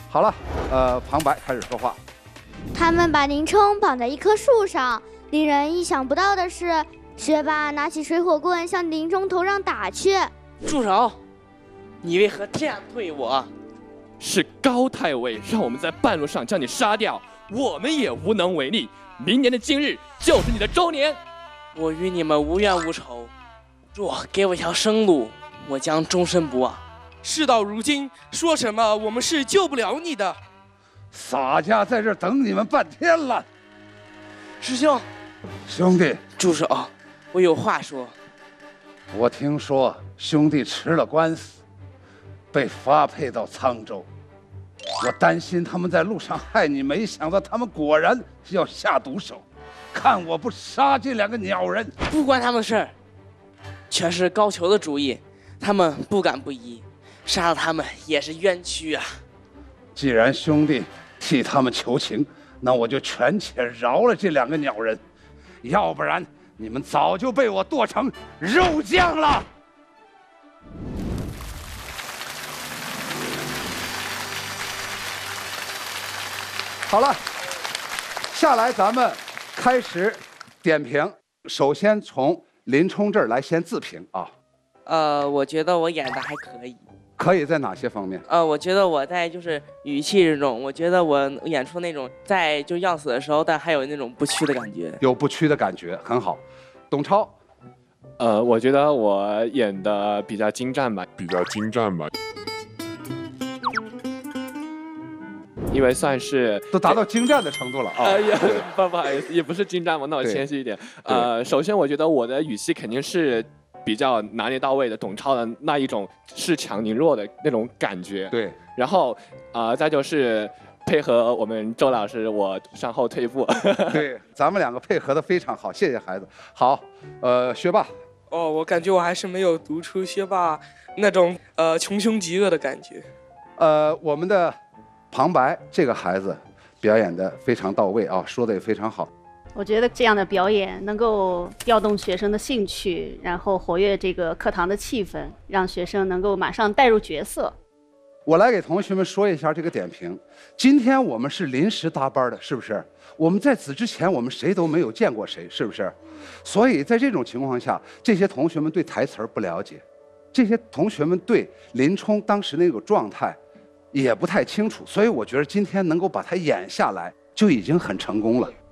好了，旁白开始说话。 他们把林冲绑在一棵树上，令人意想不到的是，学霸拿起水火棍向林冲头上打去。 住手！你为何这样对我？ 是高太尉让我们在半路上将你杀掉，我们也无能为力。明年的今日就是你的周年。 我与你们无冤无仇，若给我一条生路，我将终身不忘。 事到如今，说什么我们是救不了你的。 洒家在这等你们半天了。 师兄， 兄弟， 住手！我有话说。 我听说兄弟吃了官司，被发配到沧州。我担心他们在路上害你，没想到他们果然要下毒手。看我不杀这两个鸟人！ 不关他们事儿，全是高俅的主意。他们不敢不依，杀了他们也是冤屈啊。 既然兄弟替他们求情，那我就权且饶了这两个鸟人，要不然你们早就被我剁成肉酱了。好了，下来咱们开始点评。首先从林冲这儿来先自评啊。 我觉得我演的还可以。 可以在哪些方面？ 我觉得我在就是语气这种，我觉得我演出那种在就要死的时候，但还有那种不屈的感觉。 有不屈的感觉，很好。董超， 我觉得我演的比较精湛吧，因为算是都达到精湛的程度了啊！ 哎呀，不好意思，也不是精湛嘛，那我谦虚一点。首先我觉得我的语气肯定是比较拿捏到位的，董超的那一种恃强凌弱的那种感觉。 对， 然后再就是配合我们周老师，我向后退一步。 对，咱们两个配合的非常好，谢谢孩子。好，学霸。 我感觉我还是没有读出学霸那种穷凶极恶的感觉。 我们的旁白这个孩子表演的非常到位啊，说的也非常好。 我觉得这样的表演能够调动学生的兴趣，然后活跃这个课堂的气氛，让学生能够马上带入角色。 我来给同学们说一下这个点评。今天我们是临时搭班的，是不是？我们在此之前我们谁都没有见过谁，是不是？所以在这种情况下，这些同学们对台词不了解，这些同学们对林冲当时那个状态也不太清楚，所以我觉得今天能够把它演下来就已经很成功了。